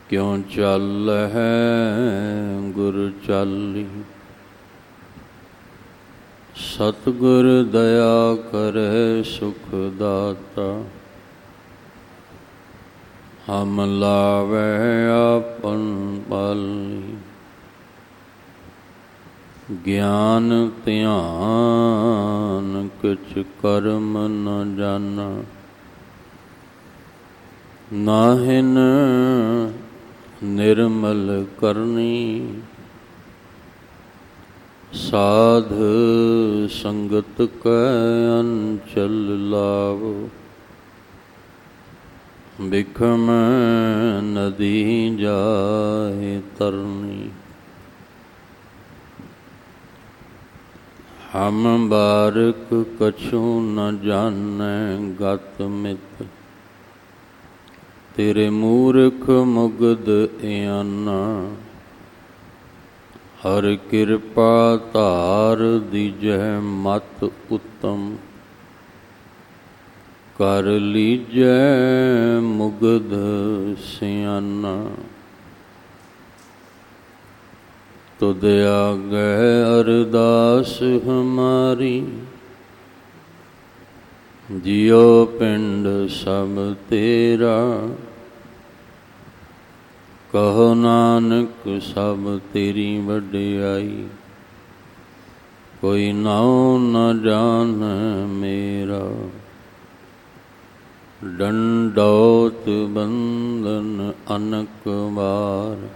ਕਿਉ ਚਾਲਹਿ ਗੁਰ ਚਾਲੀ। ਸਤਿਗੁਰ ਦਇਆ ਕਰੇ ਸੁਖ ਦਾਤਾ। ਹਮ ਲਾਵੈ ਆਪਨ ਪਾਲੀ। ਗਿਆਨ ਧਿਆਨ ਕਿਛ ਕਰਮ ਨ ਜਾਣਾ। ਨਾਹਿਨ ਨਿਰਮਲ ਕਰਨੀ। ਸਾਧ ਸੰਗਤ ਕੈ ਅੰਚਲ ਲਾਵੋ। ਬਿਖਮ ਨਦੀ ਜਾਏ ਤਰਨੀ। ਹਮ ਬਾਰਕ ਕਛੂ ਨ ਜਾਣੈ ਗਤ ਮਿਤ। ਤੇਰੇ ਮੂਰਖ ਮੁਗਧ ਇਆਨਾ। ਹਰਿ ਕਿਰਪਾ ਧਾਰ ਦੀਜੈ ਮਤ ਉਤਮ। ਕਰ ਲੀਜੈ ਮੁਗਧ ਸਿਆਨਾ। ਤੁਧ ਆਗੈ ਅਰਦਾਸ ਹਮਾਰੀ। ਜਿਉ ਪਿੰਡ ਸਭ ਤੇਰਾ। ਕਹੋ ਨਾਨਕ ਸਭ ਤੇਰੀ ਵਡਿਆਈ। ਕੋਈ ਨਾਉ ਨ ਜਾਣੈ ਮੇਰਾ। ਡੰਡੌਤ ਬੰਧਨ ਅਨਕ ਵਾਰ।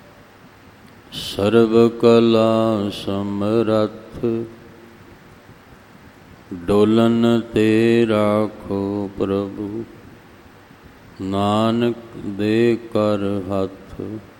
ਸਰਬ ਕਲਾ ਸਮਰੱਥ। ਡੋਲਨ ਤੇ ਰਾਖੋ ਪ੍ਰਭੂ। ਨਾਨਕ ਦੇ ਕਰ ਹੱਥ।